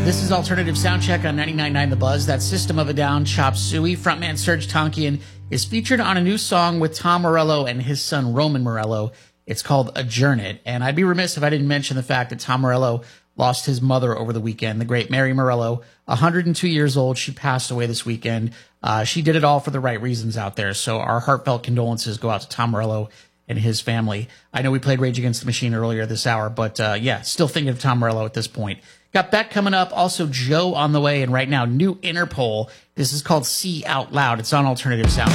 This is Alternative Soundcheck on 99.9 The Buzz. That System of a Down Chop Suey frontman Serge Tankian is featured on a new song with Tom Morello and his son Roman Morello. It's called Adjourn It. And I'd be remiss if I didn't mention the fact that Tom Morello lost his mother over the weekend, the great Mary Morello, 102 years old. She passed away this weekend. She did it all for the right reasons out there. So our heartfelt condolences go out to Tom Morello and his family. I know we played Rage Against the Machine earlier this hour, but yeah, still thinking of Tom Morello at this point. Got Beck coming up, also Joe on the way, and right now, new Interpol. This is called See Out Loud. It's on Alternative Sound.